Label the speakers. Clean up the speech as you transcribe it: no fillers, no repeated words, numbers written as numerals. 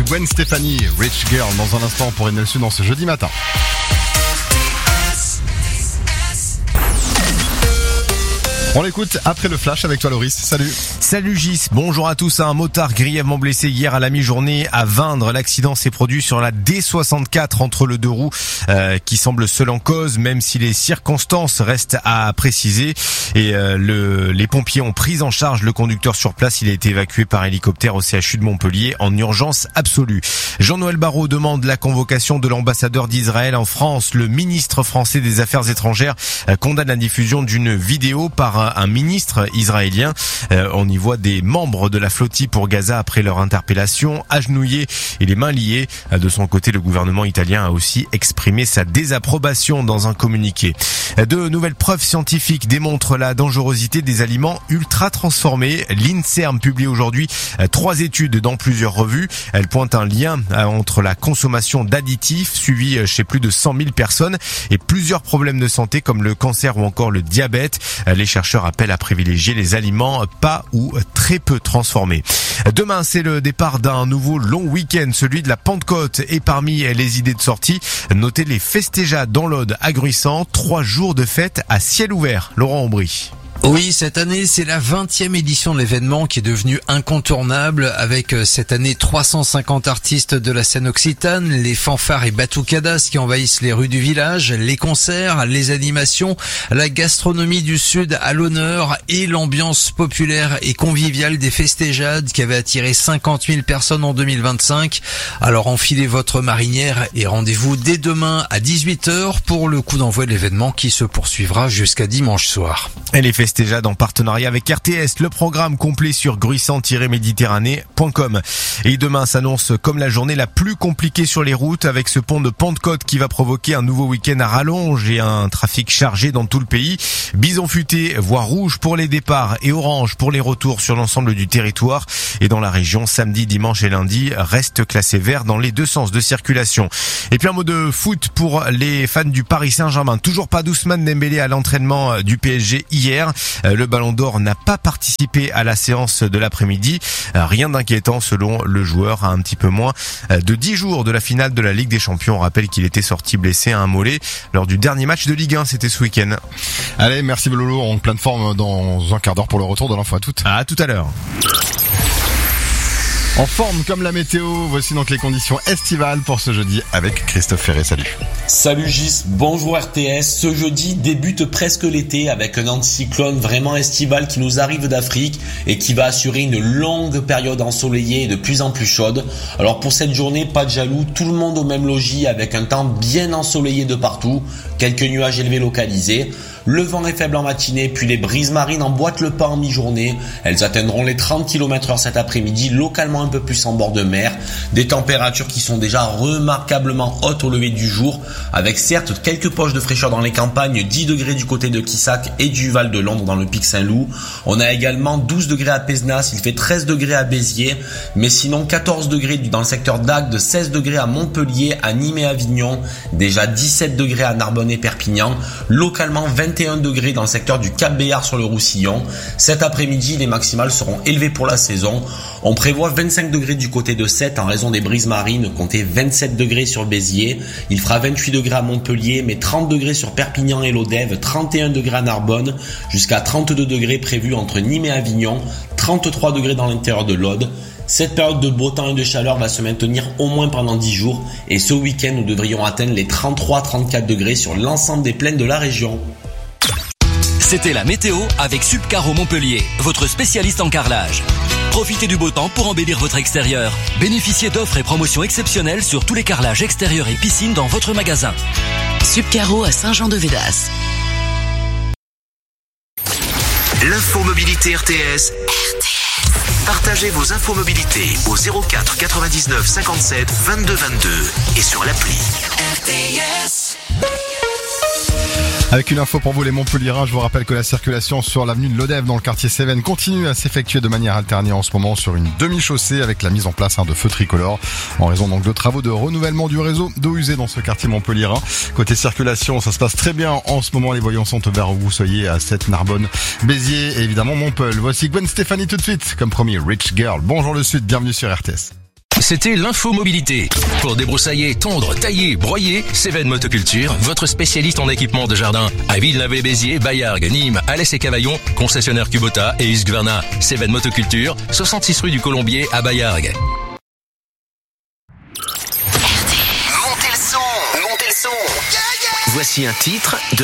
Speaker 1: Gwen Stefani, Rich Girl, dans un instant pour Énergie Sud dans ce jeudi matin. On l'écoute après le flash avec toi Loris, salut.
Speaker 2: Salut Gis, bonjour à tous. Un motard grièvement blessé hier à la mi-journée à Vindre. L'accident s'est produit sur la D64 entre le deux roues qui semble seul en cause, même si les circonstances restent à préciser. Et les pompiers ont pris en charge le conducteur sur place. Il a été évacué par hélicoptère au CHU de Montpellier en urgence absolue. Jean-Noël Barrot demande la convocation de l'ambassadeur d'Israël en France. Le ministre français des Affaires étrangères condamne la diffusion d'une vidéo par un ministre israélien. On y voit des membres de la flottille pour Gaza après leur interpellation, agenouillés et les mains liées. De son côté, le gouvernement italien a aussi exprimé sa désapprobation dans un communiqué. De nouvelles preuves scientifiques démontrent la dangerosité des aliments ultra transformés. L'INSERM publie aujourd'hui 3 études dans plusieurs revues. Elles pointent un lien entre la consommation d'additifs suivis chez plus de 100 000 personnes et plusieurs problèmes de santé comme le cancer ou encore le diabète. Les chercheurs appellent à privilégier les aliments pas ou très peu transformés. Demain, c'est le départ d'un nouveau long week-end, celui de la Pentecôte. Et parmi les idées de sortie, notez les Festéjades dans l'Aude à Gruissant. 3 jours de fête à ciel ouvert. Laurent Aubry.
Speaker 3: Oui, cette année, c'est la 20e édition de l'événement qui est devenu incontournable avec cette année 350 artistes de la scène occitane, les fanfares et batucadas qui envahissent les rues du village, les concerts, les animations, la gastronomie du Sud à l'honneur et l'ambiance populaire et conviviale des Festéjades qui avait attiré 50 000 personnes en 2025. Alors enfilez votre marinière et rendez-vous dès demain à 18h pour le coup d'envoi de l'événement qui se poursuivra jusqu'à dimanche soir.
Speaker 2: Et les Festéjades en partenariat avec RTS, le programme complet sur gruissant-méditerranée.com. Et demain s'annonce comme la journée la plus compliquée sur les routes avec ce pont de Pentecôte qui va provoquer un nouveau week-end à rallonge et un trafic chargé dans tout le pays. Bison futé, voie rouge pour les départs et orange pour les retours sur l'ensemble du territoire. Et dans la région, samedi, dimanche et lundi, reste classé vert dans les deux sens de circulation. Et puis un mot de foot pour les fans du Paris Saint-Germain. Toujours pas d'Ousmane Dembélé à l'entraînement du PSG hier. Le Ballon d'Or n'a pas participé à la séance de l'après-midi. Rien d'inquiétant selon le joueur à un petit peu moins de 10 jours de la finale de la Ligue des Champions. On rappelle qu'il était sorti blessé à un mollet lors du dernier match de Ligue 1. C'était ce week-end.
Speaker 1: Allez, merci Lolo, en pleine forme dans un quart d'heure pour le retour de l'info.
Speaker 2: À tout à l'heure.
Speaker 1: En forme comme la météo, voici donc les conditions estivales pour ce jeudi avec Christophe Ferré. Salut.
Speaker 4: Salut Gis, bonjour RTS. Ce jeudi débute presque l'été avec un anticyclone vraiment estival qui nous arrive d'Afrique et qui va assurer une longue période ensoleillée et de plus en plus chaude. Alors pour cette journée, pas de jaloux, tout le monde au même logis avec un temps bien ensoleillé de partout, quelques nuages élevés localisés. Le vent est faible en matinée, puis les brises marines emboîtent le pas en mi-journée. Elles atteindront les 30 km/h cet après-midi, localement un peu plus en bord de mer. Des températures qui sont déjà remarquablement hautes au lever du jour, avec certes quelques poches de fraîcheur dans les campagnes, 10 degrés du côté de Quissac et du Val de Londres dans le Pic Saint-Loup. On a également 12 degrés à Pézenas, il fait 13 degrés à Béziers, mais sinon 14 degrés dans le secteur d'Agde, 16 degrés à Montpellier, à Nîmes et Avignon, déjà 17 degrés à Narbonne et Perpignan, localement 21 degrés dans le secteur du Cap-Béar sur le Roussillon. Cet après-midi, les maximales seront élevées pour la saison. On prévoit 25 degrés du côté de Sète en raison des brises marines, comptez 27 degrés sur Béziers. Il fera 28 degrés à Montpellier, mais 30 degrés sur Perpignan et Lodève, 31 degrés à Narbonne, jusqu'à 32 degrés prévus entre Nîmes et Avignon, 33 degrés dans l'intérieur de l'Aude. Cette période de beau temps et de chaleur va se maintenir au moins pendant 10 jours et ce week-end nous devrions atteindre les 33-34 degrés sur l'ensemble des plaines de la région.
Speaker 5: C'était la météo avec Subcaro Montpellier, votre spécialiste en carrelage. Profitez du beau temps pour embellir votre extérieur. Bénéficiez d'offres et promotions exceptionnelles sur tous les carrelages extérieurs et piscines dans votre magasin.
Speaker 6: Subcaro à Saint-Jean-de-Védas.
Speaker 7: L'infomobilité RTS. Partagez vos infomobilités au 04 99 57 22 22 et sur l'appli.
Speaker 6: RTS.
Speaker 1: Avec une info pour vous les Montpelliérains, je vous rappelle que la circulation sur l'avenue de Lodève dans le quartier Cévennes continue à s'effectuer de manière alternée en ce moment sur une demi-chaussée avec la mise en place de feux tricolores en raison donc de travaux de renouvellement du réseau d'eau usée dans ce quartier montpelliérain. Côté circulation, ça se passe très bien en ce moment, les voyants sont ouverts où vous soyez à Sète, Narbonne, Béziers et évidemment Montpellier. Voici Gwen Stefani tout de suite, comme promis, Rich Girl. Bonjour le Sud, bienvenue sur RTS.
Speaker 8: C'était l'info mobilité. Pour débroussailler, tondre, tailler, broyer, Cévennes Motoculture, votre spécialiste en équipement de jardin. À Villeneuve-les-Béziers, Baillargues, Nîmes, Alès et Cavaillon, concessionnaire Kubota et Husqvarna. Cévennes Motoculture, 66 rue du Colombier à Baillargues.
Speaker 7: Montez le son. Voici un titre de